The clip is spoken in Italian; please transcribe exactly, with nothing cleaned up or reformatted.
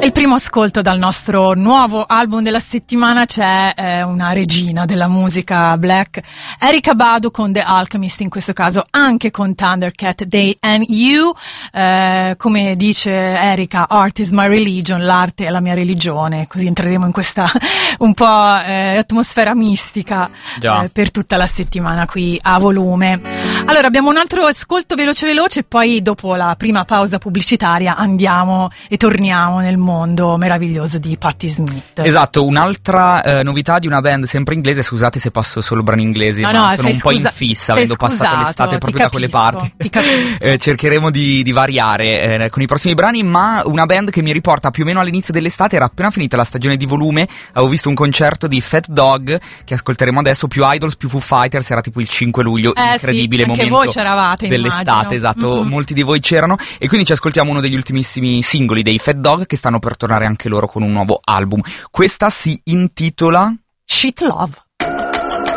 Il primo ascolto dal nostro nuovo album della settimana. C'è eh, una regina della musica black, Erykah Badu con The Alchemist, in questo caso anche con Thundercat, They and You. Eh, come dice Erykah, art is my religion, l'arte è la mia religione, così entreremo in questa un po' eh, atmosfera mistica eh, per tutta la settimana qui a volume. Allora abbiamo un altro ascolto veloce veloce e poi dopo la prima pausa pubblicitaria andiamo e torniamo nel mondo mondo meraviglioso di Patti Smith. Esatto, un'altra eh, novità di una band sempre inglese. Scusate se passo solo brani inglesi, no, ma no, sono un scusa- po' in fissa avendo scusato, passato l'estate proprio capisco, da quelle parti. Ti capisco. eh, cercheremo di, di variare eh, con i prossimi brani, ma una band che mi riporta più o meno all'inizio dell'estate. Era appena finita la stagione di volume, avevo visto un concerto di Fat Dog che ascolteremo adesso, più Idols più Foo Fighters, era tipo il cinque luglio, eh, incredibile sì, anche momento voi c'eravate, dell'estate, immagino. esatto, Mm-hmm. molti di voi c'erano e quindi ci ascoltiamo uno degli ultimissimi singoli dei Fat Dog che stanno per tornare anche loro con un nuovo album. Questa si intitola Shit Love.